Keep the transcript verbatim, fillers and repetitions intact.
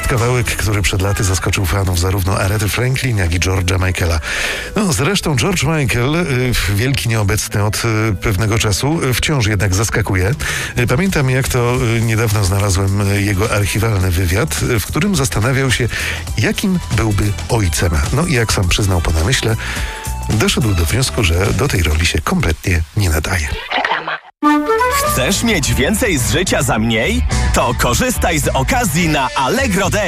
jest kawałek, który przed laty zaskoczył fanów zarówno Arety Franklin, jak i George'a Michaela. No, zresztą George Michael, y, wielki nieobecny od y, pewnego czasu, y, wciąż jednak zaskakuje. Y, pamiętam, jak to y, niedawno znalazłem y, jego archiwalny wywiad, y, w którym zastanawiał się, jakim byłby ojcem. No i jak sam przyznał po namyśle, doszedł do wniosku, że do tej roli się kompletnie nie nadaje. Reklama. Chcesz mieć więcej z życia za mniej? To korzystaj z okazji na Allegro Day.